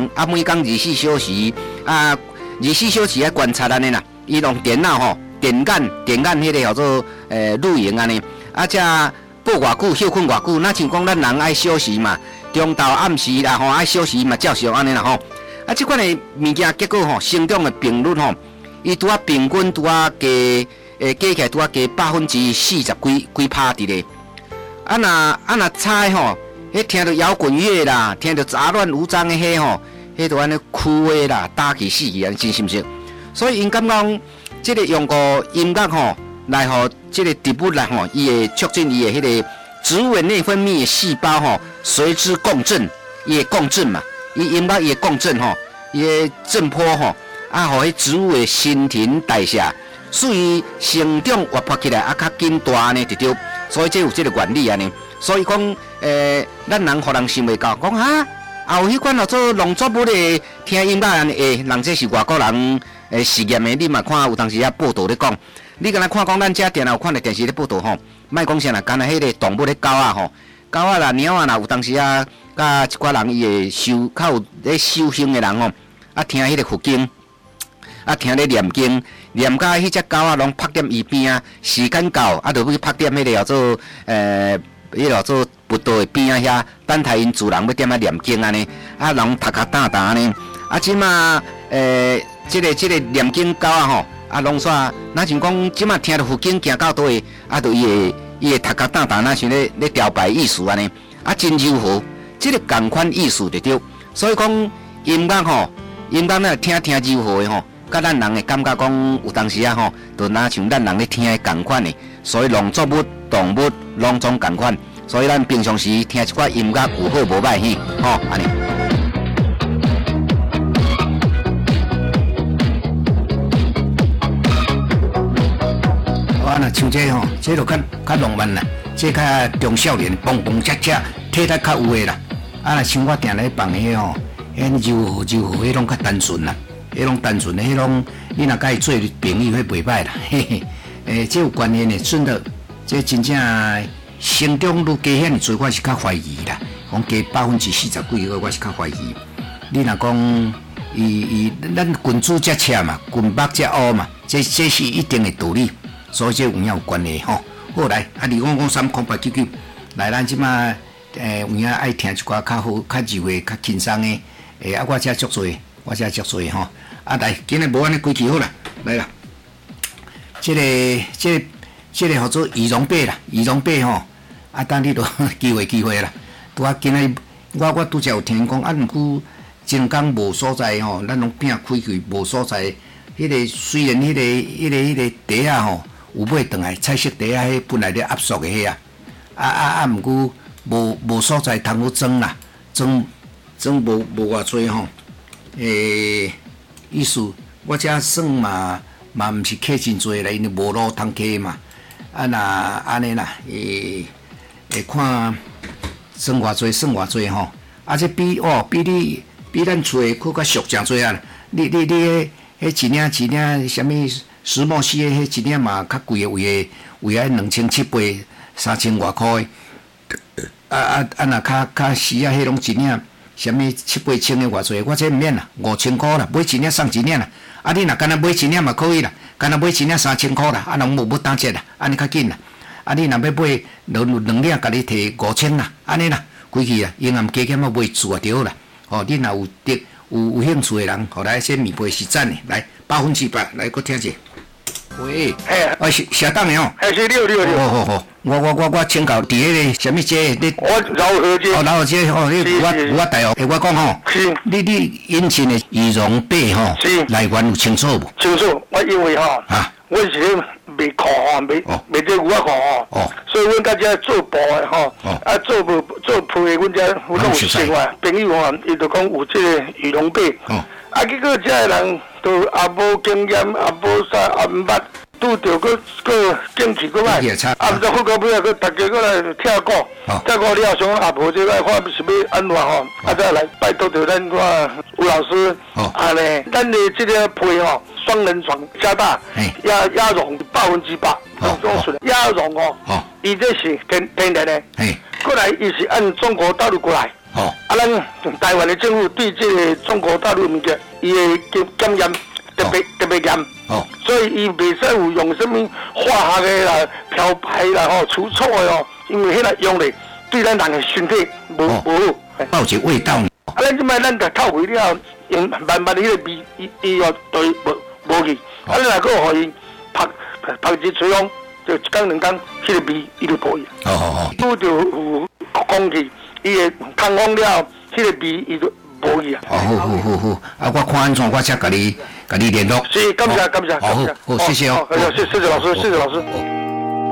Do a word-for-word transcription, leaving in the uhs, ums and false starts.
啊，每工二十四小时啊，二十四小时来观察安尼啦。伊用电脑吼，电眼电眼迄个叫做诶录影安尼，啊，才报偌久，休困偌久。那像讲咱人爱休息嘛，中昼暗时啦吼爱休息嘛，照常安尼啦吼。啊，即款的物件结果吼，成长的频率吼，伊拄啊平均拄啊加诶加起来拄啊加百分之四十几几趴伫咧。啊若啊若差吼，迄听到摇滚乐啦，听到杂乱无章的迄吼，迄都安尼哭的啦，打起死去安真心实。所以因感觉，即个用个音乐吼，来互即个植物来吼，伊会促进伊的迄个植物的内分泌的细胞吼，随之共振，伊会共振嘛。伊音乐伊会共振吼，伊的振波吼，啊，互迄植物的新陈代谢，属于成长活泼起来啊，较紧大呢，对对。所以这有这个原理安尼。所以讲，诶、呃，咱人互人想袂到，讲哈，啊有迄款叫做农作物的听音乐安尼，诶，人这是外国人。诶，实验的，你嘛看有当时啊报道咧讲，你敢若看讲咱遮电脑有看咧电视咧报道吼，莫讲啥啦，敢若迄个动物咧狗啊吼，狗啊啦、猫啊啦，有当时啊，甲一寡人伊会修较有咧修行的人吼，啊听迄个佛经，啊听咧念经，念甲迄只狗啊拢拍点伊边啊，时间到啊，就去拍点迄个叫做诶，迄个叫做佛道的边啊遐，等待因主人要点啊念经安尼，啊拢踏踏打打安尼，啊即马诶。即、这个即、这个念经狗啊吼，啊拢煞，那像讲即马听到佛经行到倒位，啊，就伊会伊会头壳淡淡，那像咧咧摇摆艺术安尼，啊真柔和，即、这个同款艺术就对。所以讲音乐吼，音乐咧听听柔和的吼，甲咱人会感觉讲有当时啊吼，就若像咱人咧听的同款的，所以农作物、动物拢总同款，所以咱平常时听一寡音乐有好无歹嘿，吼安尼。啊，像这吼，这就较较浪漫啦，这较中少年，蹦蹦恰恰，体态较有诶啦。啊，若像我定咧放迄吼，迄柔和柔和，迄种较单纯啦，迄种单纯的，迄种你若甲伊做朋友，迄袂歹啦。嘿嘿，诶，这有关系的，真的，这真正成长愈加遐尼多，我是较怀疑啦。讲加百分之四十几个，我是较怀疑。你若讲伊伊，咱君子则赤嘛，君目则乌嘛，这这是一定的道理。所以这有影有关系吼。好来，啊，你讲讲三空八九九，来咱即马诶有影爱听一寡较好、较柔的、较轻松的，诶啊，我遮足多，我遮足多吼。啊来，今日无安尼规矩好啦，来啦。这个、这个、这个叫做羽绒被啦，羽绒被吼。啊，等你都机会机会啦。拄啊，今日我我拄则有听讲，啊，毋过真讲无所在吼，咱拢摒开去无所在。迄、那个虽然迄、那个、迄、那个、迄、那个地啊吼。有买转来彩色底啊，迄本来咧压缩的迄啊，啊啊啊，毋过无无所在通好装啦，装装无无偌济吼。诶，意思我遮算嘛嘛毋是客真济啦，因为无路通客嘛。啊那安尼啦，诶会看算偌济算偌济吼。啊这比哦比你比咱厝诶佫较俗诚济啊！你你你迄一领一领啥物？石墨烯的迄一领嘛较贵的，为个为个两千七八、三千外块的。啊啊啊！若较较实啊，迄拢一领啥物七八千的偌济，我这毋免啦，五千块啦，买一领送一领啦。啊，你若干若买一领嘛可以啦，干若买一领三千块啦，啊，拢无要打折啦，安尼较紧啦。啊，你若要买两两领，甲你摕五千啦，安尼啦，规气啦，银行加减啊买住啊就好啦。哦，你若有得有有兴趣的人，互来先面皮实赞的，来百分之百来，搁听者。喂，哎，啊是下当的哦， 哎是六六六， 好好好，我我我我请教伫迄个什么街？你我饶河街， 哦饶河街哦，你我我大学，诶，我讲吼， 是， 你你引进的羽绒被吼， 是来源有清楚无？ 清楚，我因为吼，啊，我是咧卖裤吼，卖卖这牛仔裤吼，哦，所以阮家遮做布的吼，啊做无做皮的，阮遮有拢有生活朋友吼，伊就讲有这个羽绒被，哦，啊结果遮个人。都也无经验，也无啥，也毋捌拄着，佮佮坚持佮歹，啊，毋知好到尾啊，佮大家佮来听鼓，听鼓了想啊，无这个看是要安怎吼，啊再来拜托着咱看吴老师，安尼，咱的这个配吼，双人床加大，鸭鸭绒百分之百，种出来鸭绒哦，伊这是天天然的，过来伊是按中国大陆过来。 哦， 啊，咱台湾的政府对这个中国大陆物件，伊的检检验特别特别严。哦，所以伊袂使有用什么化学的啦、漂白啦、吼除臭的哦，因为迄个用咧对咱人的身体无无好。 有一个味道。 啊，咱即摆咱着透过了，用慢慢的迄个味，伊伊哦对无无去。啊，你若个互伊拍拍一吹风，就一工两工，迄个味伊就无去。 哦哦哦。 拄着有空气，伊会通风了，迄个味伊就无去啊。 哦，好好好好，啊，我看安怎，我才甲你甲你联络。 是，感谢感谢感谢。 好，谢谢哦。 谢谢谢谢老师，谢谢老师。